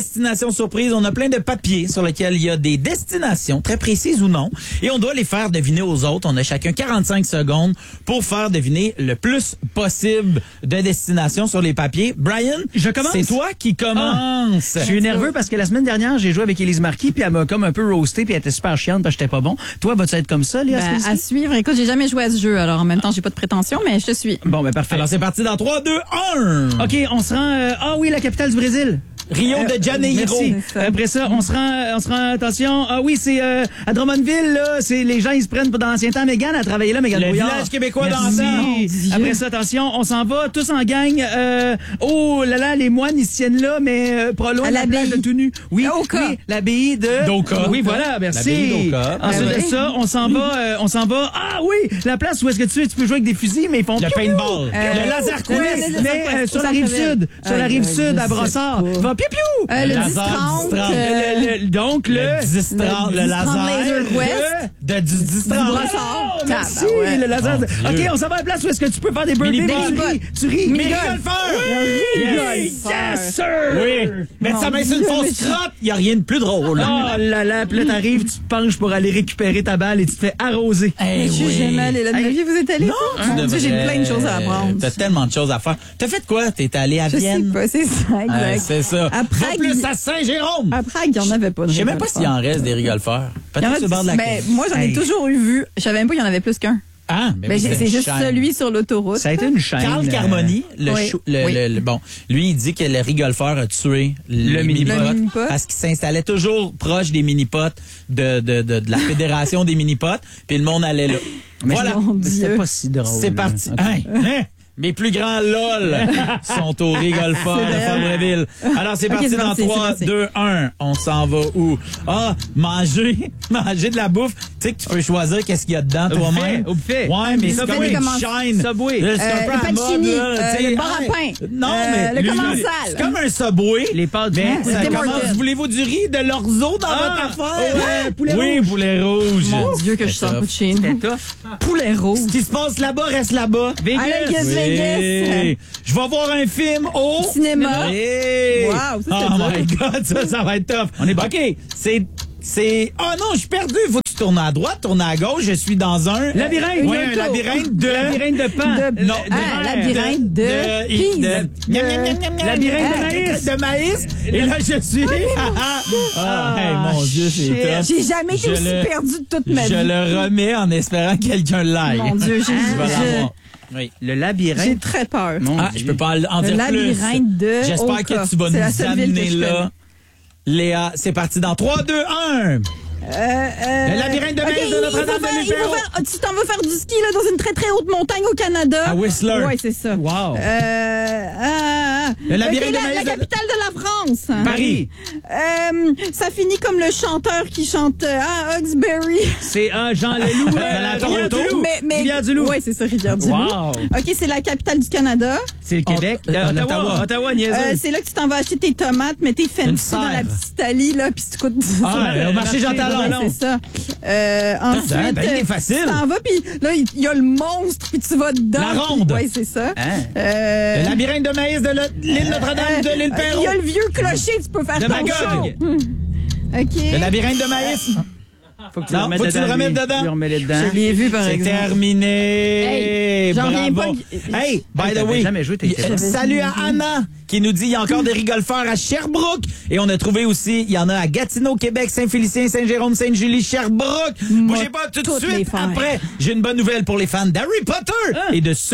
Destination surprise, on a plein de papiers sur lesquels il y a des destinations, très précises ou non, et on doit les faire deviner aux autres. On a chacun 45 secondes pour faire deviner le plus possible de destinations sur les papiers. Brian, je commence. C'est toi qui commence. Je suis nerveux parce que la semaine dernière, j'ai joué avec Élise Marquis, puis elle m'a comme un peu roasté, puis elle était super chiante parce que j'étais pas bon. Toi, vas-tu être comme ça, Léa? À suivre. Écoute, j'ai jamais joué à ce jeu, alors en même temps, j'ai pas de prétention, mais je te suis. Bon, ben parfait. Alors, c'est parti dans 3, 2, 1. OK, on se rend... ah oui, la capitale du Brésil. Rio de Janeiro. Merci. Après ça, on se rend, attention. Ah oui, c'est à Drummondville, là. C'est les gens, ils se prennent dans l'ancien temps. Mégane a travaillé là, Mégane Le Brouillard. village québécois Merci. dansant. Après ça, attention, on s'en va tous en gang. Oh là là, les moines, ils se tiennent là, mais pas loin de la plage de tout nu. Oui, oui, l'abbaye de... Doka. Oui, voilà, merci. Doka. Ensuite de ça, on s'en va. Ah oui, la place où est-ce que tu peux jouer avec des fusils, mais ils font... Le paintball. Le laser quest. Mais sur la rive sud. Sur la rive sud, à Brossard. Va piou-piou. Le 10-30. Donc, le 10-30, le laser. De 10-30. Merci, le laser. OK, on s'en va à la place où est-ce que tu peux faire des birthdays. Tu ris. Mini-golfeur. Yes, sir. Oui. Mettre sa main sur une fausse crotte, il n'y a rien de plus drôle. Oh là là, puis là, t'arrives, tu te penches pour aller récupérer ta balle et tu te fais arroser. Je suis jamais allée là de ma vie. Vous êtes allés? Non, Mon Dieu, j'ai plein de choses à apprendre. T'as tellement de choses à faire. T'as fait quoi? T'es allé à Vienne? Je sais pas, c'est ça, exact. C'est ça. À Prague, plus à Saint-Jérôme. À Prague, il n'y en avait pas. Je sais même pas s'il en reste des rigolfeurs. Peut-être sur le bord de la côte. Moi, j'en ai toujours vu. Je savais même pas qu'il y en avait plus qu'un. Ah, mais c'est juste celui sur l'autoroute. Ça a été une chaîne. Carl Carmoni, lui, il dit que le rigolfeur a tué le mini-pot parce qu'il s'installait toujours proche des mini-pots de la fédération des mini-pots, puis le monde allait là. Mais voilà. C'était pas si drôle. C'est parti. Mes plus grands LOL sont au rigolfeur de Fabreville. Alors, c'est parti dans 3, 2, 1. On s'en va où? Ah, manger de la bouffe. Tu sais que tu peux choisir qu'est-ce qu'il y a dedans toi-même. Au buffet. Ouais, mais c'est comme une chaîne. Subway. C'est un peu à mode, là. Le bar à pain. Non, mais le commensal. c'est comme un Subway. Les pâtes. Ça commence. Voulez-vous du riz, de l'orzo dans votre affaire? Poulet rouge. Oui, poulet rouge. Mon Dieu, que je sors pas de chez nous. Poulet rouge. Ce qui se passe là-bas reste là-bas. Vegas. Je vais voir un film au cinéma. Wow, oh my God, ça va être tough. On est bon. OK, c'est... Oh non, je suis perdu. Faut que tu tournes à droite, tournes à gauche. Je suis dans un... Labyrinthe. Oui, un labyrinthe de... Labyrinthe de pan. Non, labyrinthe de... Labyrinthe de maïs. De maïs. Et là, je suis... mon Dieu, c'est tough. J'ai jamais été aussi perdu de toute ma vie. Je le remets en espérant que quelqu'un l'aille. Mon Dieu, oui. Le labyrinthe. J'ai très peur. Je peux pas en dire plus. Le labyrinthe de... J'espère que tu vas nous amener là. Léa, c'est parti dans 3, 2, 1. Le labyrinthe de maïs de Notre-Dame de Luperon. Tu t'en vas faire du ski là, dans une très très haute montagne au Canada. À Whistler. Oui, c'est ça. Wow. Le labyrinthe de maïs. La capitale de la France. Paris. Ça finit comme le chanteur qui chante Hawkesbury. C'est Jean Leloup. Rivière-du-Loup. Oui, c'est ça, Rivière-du-Loup. Wow. OK, c'est la capitale du Canada. C'est le Québec. Ottawa, niaiseux. C'est là que tu t'en vas acheter tes tomates, mais tes fancy dans la petite Italie, là, puis tu coûtes 10 au marché Jean Talon. C'est ça. Ensuite, c'est facile. Tu t'en vas, puis là, il y a le monstre, puis tu vas dedans. La ronde. Oui, c'est ça. Le labyrinthe de maïs de l'île Notre-Dame de l'île Perron. Il y a le vieux clocher, tu peux faire ton show. OK. Le labyrinthe de maïs. Faut que tu le remettes dedans. Je l'ai vu, par exemple. C'est terminé. J'en reviens pas. Hey, by the way, salut à Anna qui nous dit il y a encore des rigolfeurs à Sherbrooke. Et on a trouvé aussi, il y en a à Gatineau, Québec, Saint-Félicien, Saint-Jérôme, Sainte-Julie, Sherbrooke. Bougez pas tout de suite. Après, j'ai une bonne nouvelle pour les fans d'Harry Potter et de